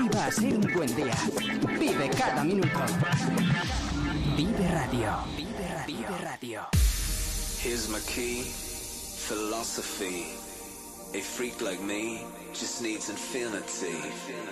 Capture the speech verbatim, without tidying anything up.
iba a ser un buen día. Vive cada minuto. Vive Radio. Vive Radio. Vive Radio. Here's my key, philosophy. A freak like me just needs infinity.